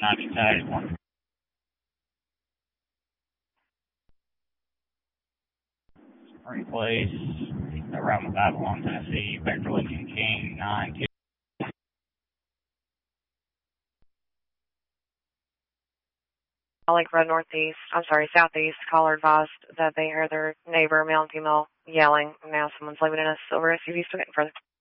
90 1. Spring Place, around the Babylon, Tennessee, Vector Lincoln King, 9 Lake Road southeast. Caller advised that they heard their neighbor, male and female, yelling. Now someone's leaving in a silver SUV, still getting further.